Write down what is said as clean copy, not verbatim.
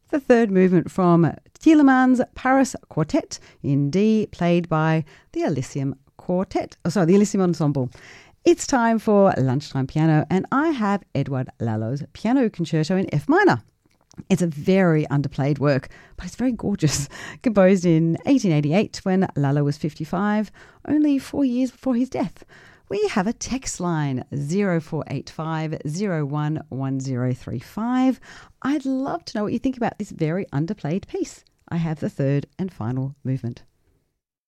the third movement from Tielemans' Paris Quartet in D, played by the Elysium Ensemble. It's time for Lunchtime Piano, and I have Edouard Lallo's Piano Concerto in F minor. It's a very underplayed work, but it's very gorgeous. Composed in 1888 when Lallo was 55, only 4 years before his death. We have a text line 0485 011035. I'd love to know what you think about this very underplayed piece. I have the third and final movement.